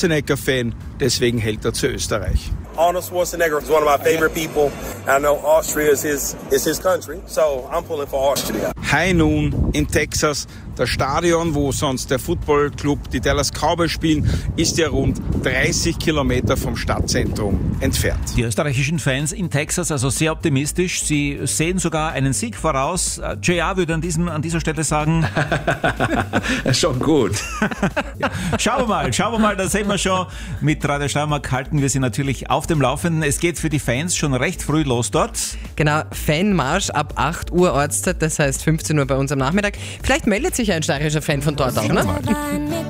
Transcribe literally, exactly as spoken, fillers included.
Schwarzenegger-Fan, deswegen hält er zu Österreich. Arnold Schwarzenegger is one of my favorite people. I know Austria is his, is his country, so I'm pulling for Austria. High Noon in Texas. Das Stadion, wo sonst der Footballclub die Dallas Cowboys spielen, ist ja rund dreißig Kilometer vom Stadtzentrum entfernt. Die österreichischen Fans in Texas also sehr optimistisch. Sie sehen sogar einen Sieg voraus. J R würde an, diesem, an dieser Stelle sagen... Schon gut. Ja. Schauen wir mal, schauen wir mal, da sehen wir schon. Mit Radio Steiermark halten wir Sie natürlich auf dem Laufenden. Es geht für die Fans schon recht früh los dort. Genau, Fanmarsch ab acht Uhr Ortszeit, das heißt fünfzehn Uhr bei uns am Nachmittag. Vielleicht meldet sich ein steirischer Fan von dort auch, ne?